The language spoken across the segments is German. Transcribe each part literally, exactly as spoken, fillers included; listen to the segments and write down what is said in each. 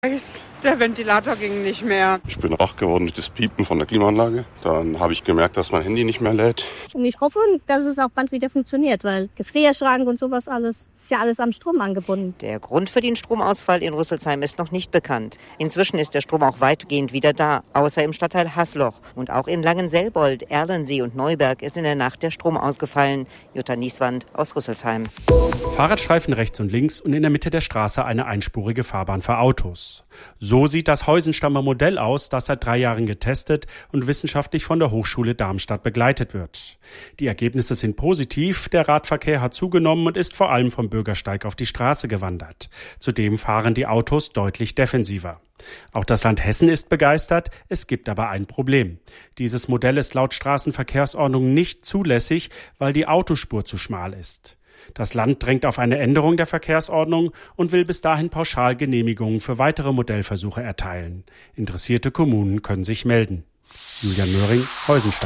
Der Ventilator ging nicht mehr. Ich bin wach geworden durch das Piepen von der Klimaanlage. Dann habe ich gemerkt, dass mein Handy nicht mehr lädt. Und ich hoffe, dass es auch bald wieder funktioniert, weil Gefrierschrank und sowas alles, ist ja alles am Strom angebunden. Der Grund für den Stromausfall in Rüsselsheim ist noch nicht bekannt. Inzwischen ist der Strom auch weitgehend wieder da, außer im Stadtteil Haßloch. Und auch in Langenselbold, Erlensee und Neuberg ist in der Nacht der Strom ausgefallen. Jutta Nieswand aus Rüsselsheim. Fahrradstreifen rechts und links und in der Mitte der Straße eine einspurige Fahrbahn für Autos. So sieht das Heusenstammer Modell aus, das seit drei Jahren getestet und wissenschaftlich von der Hochschule Darmstadt begleitet wird. Die Ergebnisse sind positiv, der Radverkehr hat zugenommen und ist vor allem vom Bürgersteig auf die Straße gewandert. Zudem fahren die Autos deutlich defensiver. Auch das Land Hessen ist begeistert, es gibt aber ein Problem. Dieses Modell ist laut Straßenverkehrsordnung nicht zulässig, weil die Autospur zu schmal ist. Das Land drängt auf eine Änderung der Verkehrsordnung und will bis dahin pauschal Genehmigungen für weitere Modellversuche erteilen. Interessierte Kommunen können sich melden. Julian Möhring, Heusenstamm.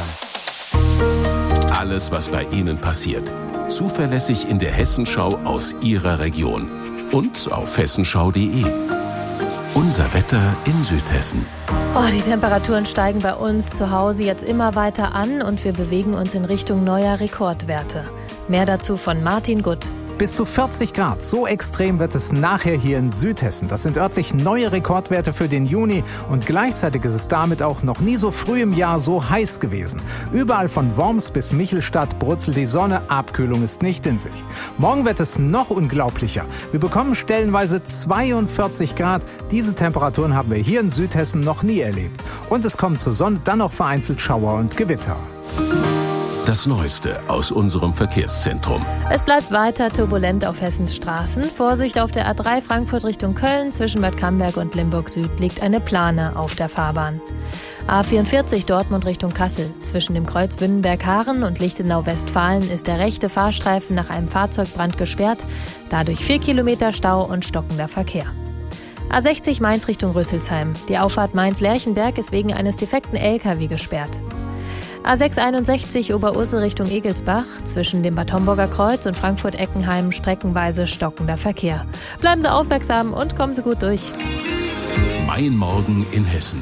Alles, was bei Ihnen passiert. Zuverlässig in der Hessenschau aus Ihrer Region. Und auf hessenschau punkt de. Unser Wetter in Südhessen. Oh, die Temperaturen steigen bei uns zu Hause jetzt immer weiter an und wir bewegen uns in Richtung neuer Rekordwerte. Mehr dazu von Martin Gutt. Bis zu vierzig Grad, so extrem wird es nachher hier in Südhessen. Das sind örtlich neue Rekordwerte für den Juni und gleichzeitig ist es damit auch noch nie so früh im Jahr so heiß gewesen. Überall von Worms bis Michelstadt brutzelt die Sonne, Abkühlung ist nicht in Sicht. Morgen wird es noch unglaublicher. Wir bekommen stellenweise zweiundvierzig Grad. Diese Temperaturen haben wir hier in Südhessen noch nie erlebt. Und es kommt zur Sonne, dann noch vereinzelt Schauer und Gewitter. Das Neueste aus unserem Verkehrszentrum. Es bleibt weiter turbulent auf Hessens Straßen. Vorsicht auf der A drei Frankfurt Richtung Köln. Zwischen Bad Camberg und Limburg Süd liegt eine Plane auf der Fahrbahn. A vierundvierzig Dortmund Richtung Kassel. Zwischen dem Kreuz Wünnenberg-Haaren und Lichtenau-Westfalen ist der rechte Fahrstreifen nach einem Fahrzeugbrand gesperrt. Dadurch vier Kilometer Stau und stockender Verkehr. A sechzig Mainz Richtung Rüsselsheim. Die Auffahrt Mainz-Lerchenberg ist wegen eines defekten L K W gesperrt. A sechs einundsechzig Oberursel Richtung Egelsbach. Zwischen dem Bad Homburger Kreuz und Frankfurt-Eckenheim streckenweise stockender Verkehr. Bleiben Sie aufmerksam und kommen Sie gut durch. Mein Morgen in Hessen.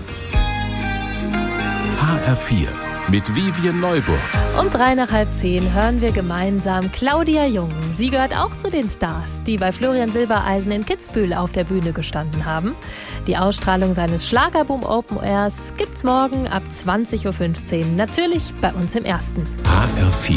H R vier mit Vivian Neuburg. Um drei nach halb zehn hören wir gemeinsam Claudia Jung. Sie gehört auch zu den Stars, die bei Florian Silbereisen in Kitzbühel auf der Bühne gestanden haben. Die Ausstrahlung seines Schlagerboom Open Airs gibt's morgen ab zwanzig Uhr fünfzehn. Natürlich bei uns im Ersten. H R vier